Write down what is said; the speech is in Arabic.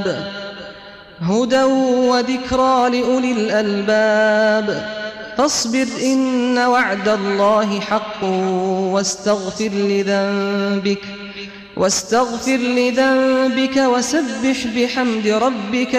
هدى وذكرى لأولي الألباب فاصبر إن وعد الله حق واستغفر لذنبك وسبح بحمد ربك